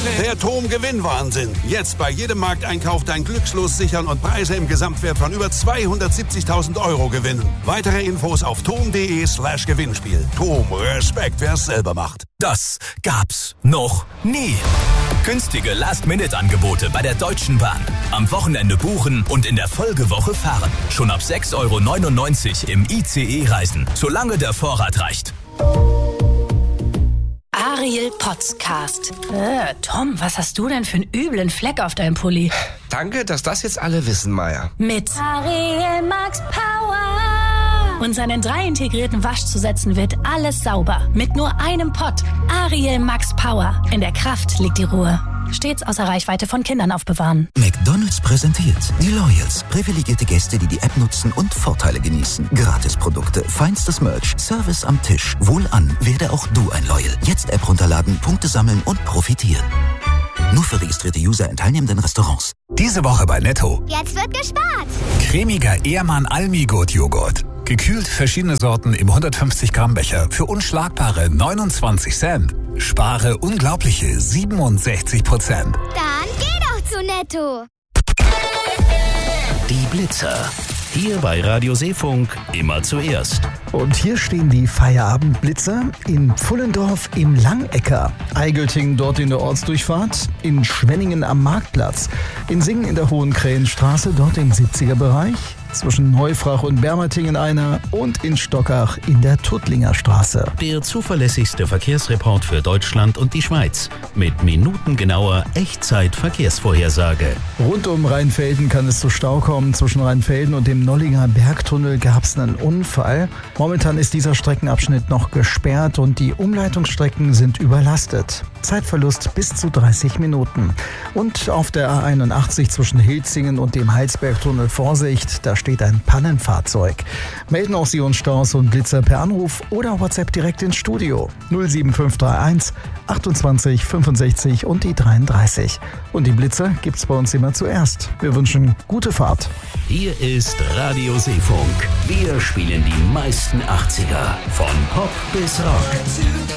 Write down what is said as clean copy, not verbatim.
Der TOM-Gewinnwahnsinn. Jetzt bei jedem Markteinkauf dein Glückslos sichern und Preise im Gesamtwert von über 270.000 € gewinnen. Weitere Infos auf tom.de/Gewinnspiel. TOM, Respekt, wer es selber macht. Das gab's noch nie. Günstige Last-Minute-Angebote bei der Deutschen Bahn. Am Wochenende buchen und in der Folgewoche fahren. Schon ab 6,99 € im ICE reisen, solange der Vorrat reicht. Ariel Podcast. Tom, was hast du denn für einen üblen Fleck auf deinem Pulli? Danke, dass das jetzt alle wissen, Maya. Mit Ariel Max Power. Und seinen 3 integrierten Waschzusätzen wird alles sauber. Mit nur einem Pott. Ariel Max Power. In der Kraft liegt die Ruhe. Stets außer Reichweite von Kindern aufbewahren. McDonald's präsentiert die Loyals. Privilegierte Gäste, die die App nutzen und Vorteile genießen. Gratisprodukte, feinstes Merch, Service am Tisch. Wohlan, werde auch du ein Loyal. Jetzt App runterladen, Punkte sammeln und profitieren. Nur für registrierte User in teilnehmenden Restaurants. Diese Woche bei Netto. Jetzt wird gespart. Cremiger Ehrmann Almi-Gut Joghurt. Gekühlt verschiedene Sorten im 150 Gramm Becher für unschlagbare 29 Cent. Spare unglaubliche 67%. Dann geh doch zu Netto. Die Blitzer. Hier bei Radio Seefunk immer zuerst. Und hier stehen die Feierabendblitzer in Pfullendorf im Langecker, Eigeltingen dort in der Ortsdurchfahrt, in Schwenningen am Marktplatz, in Singen in der Hohen Krähenstraße, dort im 70er-Bereich, zwischen Neufrach und Bermertingen einer und in Stockach in der Tuttlinger Straße. Der zuverlässigste Verkehrsreport für Deutschland und die Schweiz mit minutengenauer Echtzeit-Verkehrsvorhersage. Rund um Rheinfelden kann es zu Stau kommen. Zwischen Rheinfelden und dem Nollinger Bergtunnel gab es einen Unfall. Momentan ist dieser Streckenabschnitt noch gesperrt und die Umleitungsstrecken sind überlastet. Zeitverlust bis zu 30 Minuten. Und auf der A81 zwischen Hilzingen und dem Heilsbergtunnel Vorsicht, da steht ein Pannenfahrzeug. Melden auch Sie uns Staus und Blitzer per Anruf oder WhatsApp direkt ins Studio. 07531 28 65 und die 33. Und die Blitzer gibt's bei uns immer zuerst. Wir wünschen gute Fahrt. Hier ist Radio Seefunk. Wir spielen die meisten 80er. Von Pop bis Rock.